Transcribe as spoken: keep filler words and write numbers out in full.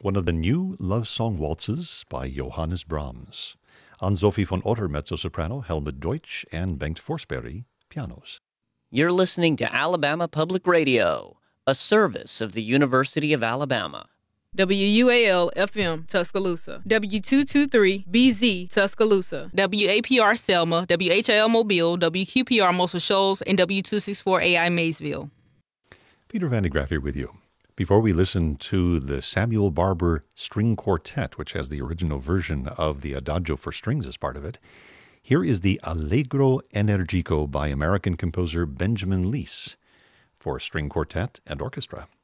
one of the new love song waltzes by Johannes Brahms. Ann-Sophie von Otter, mezzo-soprano, Helmut Deutsch, and Bengt Forsberg, pianos. You're listening to Alabama Public Radio, a service of the University of Alabama. W U A L F M Tuscaloosa, W two twenty-three B Z Tuscaloosa, W A P R Selma, W H I L Mobile, W Q P R Muscle Shoals, and W two sixty-four A I Maysville. Peter Van de Graaff here with you. Before we listen to the Samuel Barber String Quartet, which has the original version of the Adagio for strings as part of it, here is the Allegro Energico by American composer Benjamin Leese for string quartet and orchestra.